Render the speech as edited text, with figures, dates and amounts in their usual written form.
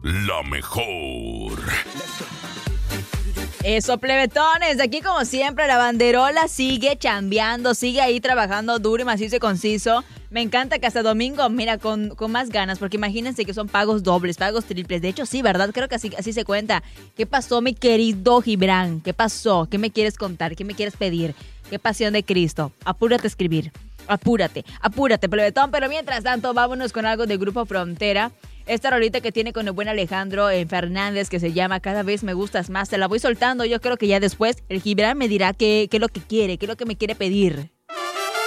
la mejor. Eso, plebetones, aquí como siempre la banderola sigue chambeando, sigue ahí trabajando duro y macizo y conciso. Me encanta que hasta domingo, mira, con más ganas, porque imagínense que son pagos dobles, pagos triples. De hecho, sí, ¿verdad? Creo que así se cuenta. ¿Qué pasó, mi querido Gibran? ¿Qué pasó? ¿Qué me quieres contar? ¿Qué me quieres pedir? ¿Qué pasión de Cristo? Apúrate a escribir. Apúrate, plebetón. Pero mientras tanto, vámonos con algo de Grupo Frontera. Esta rolita que tiene con el buen Alejandro Fernández, que se llama Cada vez me gustas más. Te la voy soltando. Yo creo que ya después el Gibran me dirá qué es lo que quiere, qué es lo que me quiere pedir.